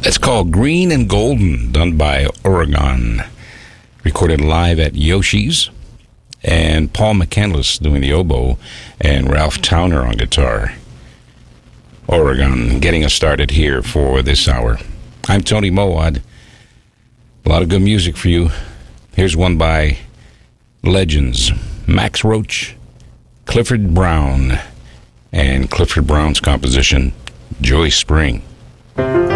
It's called Green and Golden, done by Oregon. Recorded live at Yoshi's. And Paul McCandless doing the oboe, and Ralph Towner on guitar. Oregon getting us started here for this hour. I'm Tony Mowad. A lot of good music for you. Here's one by legends. Max Roach, Clifford Brown, and Clifford Brown's composition, Joy Spring.